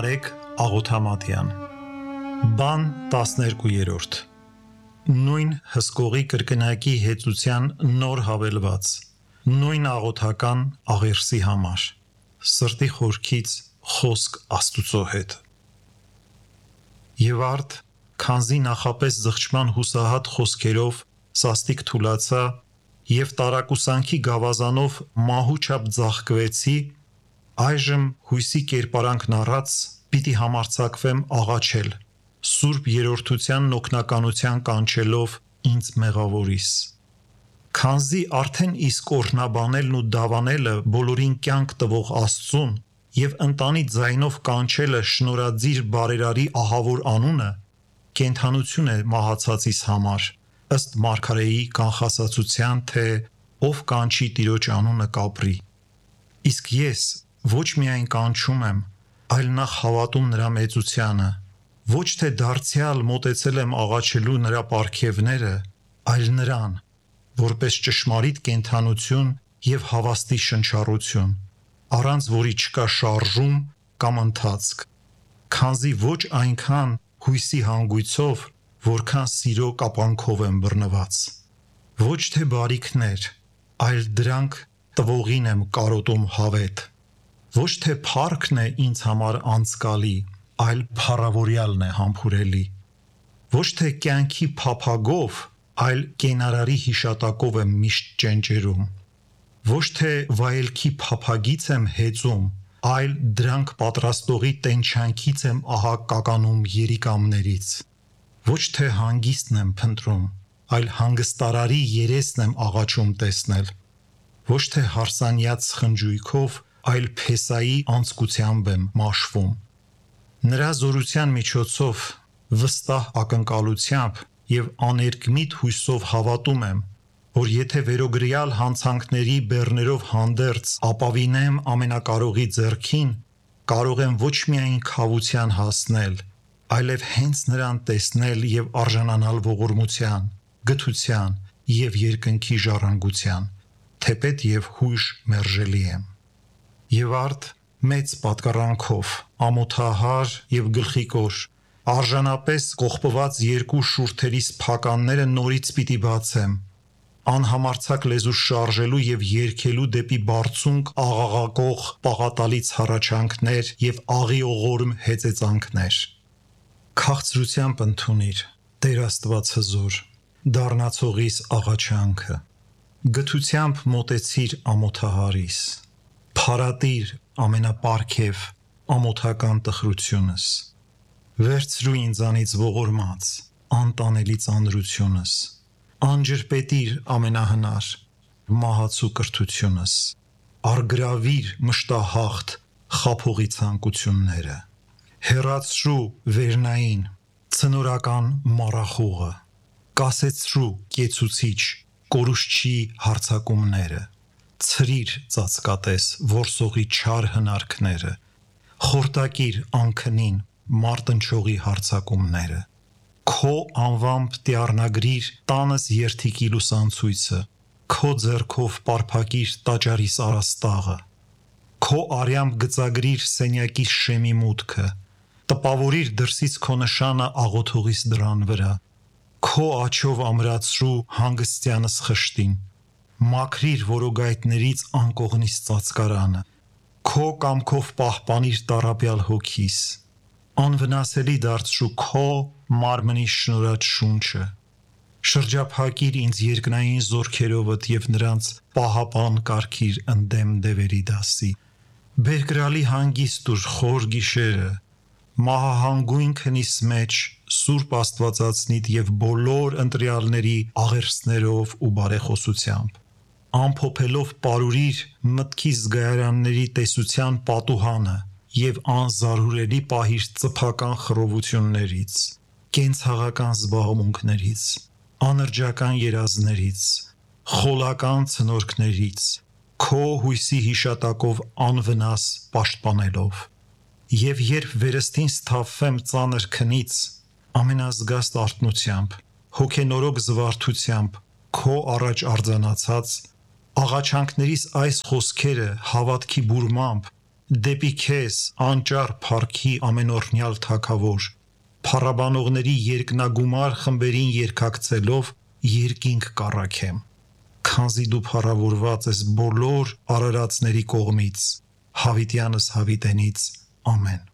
Նարեկ Աղոթամատյան Բան 12-րդ Նույն հսկողի կրկնակի հեծության նոր հավելված Նույն աղոթական աղերսի համար Սրտի խորքից խոսք Աստուծո հետ Եվ արդ քանզի նախապես զղջման հուսահատ խոսքերով սաստիկ թուլացա և տարակուսանքի գավազանով մահու չափ ձաղկվեցի այժմ հույսի կերպարանքն առած պիտի համարձակվեմ աղաչել սուրբ երրորդության նոքնականության կանչելով ինձ մեղավորիս Քանզի արդեն իսկ օրհնաբանելն ու դավանելը բոլորին կյանք տվող Աստծուն և ընտանի ձայնով կանչելը շնորհաձիր բարերարի ահավոր անունը կենդանություն է մահացածիս համար ըստ մարգարեի կանխասացության թե ով կանչի Տիրոջ անունը կապրի Իսկ ես ոչ միայն կանչում եմ, այլ նախ հավատում նրա մեծությանը, ոչ թե դարձյալ մոտեցել եմ աղաչելու նրա պարգևները, այլ նրան, որպես ճշմարիտ կենդանություն և հավաստի շնչառություն, առանց որի չկա շարժում կամ ընթացք, քանզի ոչ այնքան հույսի հանգույցով, որքան սիրո կապանքով եմ բռնված, ոչ թե բարիքներ, այլ դրանք տվողին եմ կարոտում հավետ, ոչ թե փառքն է ինձ համար անցկալի, այլ փառավորյալն է համբուրելի, ոչ թե կյանքի փափագով, այլ կենարարի հիշատակով եմ միշտ ճենճերում, ոչ թե վայելքի փափագից եմ հեծում, այլ դրանք պատրաստողի տենչանքից եմ ահա կականում երիկամներից, ոչ թե հանգիստն եմ փնտրում, այլ հանգստարարի երեսն եմ աղաչում տեսնել, ոչ թե հարսանյաց խնջույքով, այլ Փեսայի անձկությամբ եմ մաշվում։ Նրա զորության միջոցով վստահ ակնկալությամբ և աներկմիտ հույսով հավատում եմ, որ եթե վերոգրյալ հանցանքների բեռներով հանդերձ ապավինեմ ամենակարողի ձեռքին, կարող եմ ոչ միայն քավության հասնել, այլև հենց նրան տեսնել և արժանանալ ողորմության, գթության և երկնքի ժառանգության, թեպետ և հույժ մերժելի եմ։ Եվ արդ մեծ պատկառանքով, ամոթահար և գլխիկոր, արժանապես կողպված երկու շուրթերիս փականները նորից պիտի բացեմ, անհամարձակ լեզու շարժելու և երգելու դեպի բարձունք աղաղակող պաղատալից հառաչանքներ և աղիողորմ հեծեծանքներ։ Քաղցրությամբ ընդունիր, Տեր Աստված հզոր, դառնացողիս աղաչանքը, գթությամբ մոտեցիր ամոթահարիս, փարատիր ամենապարգև ամոթական տխրությունս, վերցրու ինձանից ողորմած, անտանելի ծանրությունս, անջրպետիր ամենահնար, մահացու կրթությունս, առգրավիր մշտահաղթ խաբողի ցանկությունները, հեռացրու վերնային, ցնորական մառախուղը, կասեցրու կեցուցիչ, կորուստչի հարձակումները, ցրիր ծածկատես որսողի չար հնարքները, խորտակիր անքնին մարտնչողի հարձակումները, քո անվամբ տյառնագրիր տանս երդիկի լուսանցույցը, քո ձեռքով պարփակիր տաճարիս առաստաղը, քո արյամբ գծագրիր սենյակիս շեմի մուտքը, տպավորիր դրսից քո նշանը աղոթողիս դռան վրա, քո աջով ամրացրու հանգստյանս խշտին, մաքրիր որոգայթներից անկողնիս ծածկարանը, քո կամքով պահպանիր տառապյալ հոգիս, անվնասելի դարձրու քո մարմնի շնորհած շունչը, շրջափակիր ինձ երկնային զորքերովդ և նրանց պահապան կարգիր ընդդեմ դևերի դասի, բերկրալի հանգիստ ուր խոր գիշերը, մահահանգույն քնիս մեջ Սուրբ Աստվածածնիդ և բոլոր ընտրյալների աղերսներով ու բարեխոսությամբ, ամփոփելով պարուրիր մտքիս զգայարանների տեսության պատուհանը և անզարհուրելի պահիր ծփական խռովություններից, կենցաղական զբաղմունքներից, անրջական երազներից, խոլական ցնորքներից, քո հույսի հիշատակով անվնաս պաշտպանելով, և երբ վերստին սթափվեմ ծանր քնից, ամենազգաստ արթնությամբ, հոգենորոգ զվարթությամբ, քո առաջ արձանացած, աղաչանքներիս այս խոսքերը հավատքի բուրմամբ, դեպի քեզ անճար փառքի ամենօրհնյալ թագավոր, փառաբանողների երկնագումար խմբերին երգակցելով երկինք կառաքեմ, քանզի դու փառավորված ես բոլոր արարածների կողմից, հավիտյանս հավիտենից, ամեն։